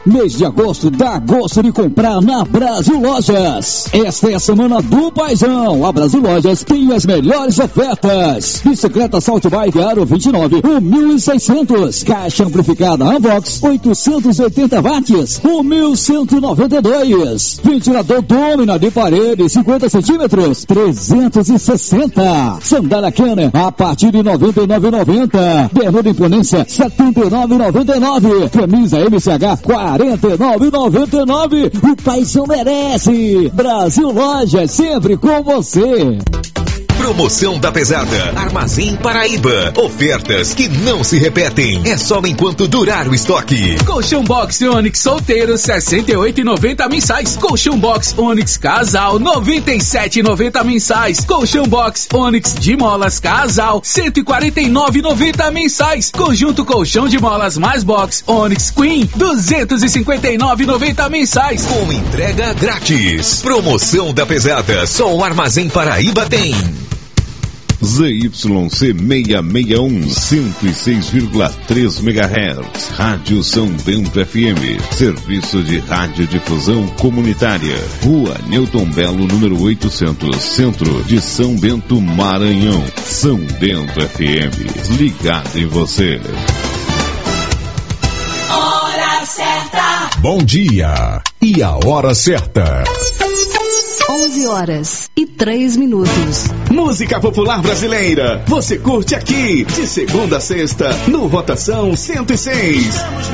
Mês de agosto dá gosto de comprar na Brasil Lojas. Esta é a semana do Paizão. A Brasil Lojas tem as melhores ofertas. Bicicleta Salt Bike Aro 29, 1.600. Caixa amplificada Unbox, 880 watts, 1.192. Ventilador Domina de parede, 50 centímetros, 360. Sandália Kenner, a partir de 99,90. Bermuda Imponência, 79,99. Camisa MCH, 49,99. O Paizão merece. Brasil Lojas, sempre com você. Promoção da pesada. Armazém Paraíba. Ofertas que não se repetem. É só enquanto durar o estoque. Colchão Box Onix solteiro, 68,90 mensais. Colchão Box Onix Casal, 97,90 mensais. Colchão Box Onix de molas Casal, 149,90 mensais. Conjunto colchão de molas mais box Onix Queen, 259,90 mensais. Com entrega grátis. Promoção da pesada. Só o Armazém Paraíba tem. ZYC 661, 106,3 MHz, Rádio São Bento FM, Serviço de Radiodifusão Comunitária, Rua Newton Belo, número 800, Centro de São Bento, Maranhão. São Bento FM, ligado em você. Hora certa. Bom dia e a hora certa. 11h03. Música popular brasileira. Você curte aqui, de segunda a sexta, no Rotação 106.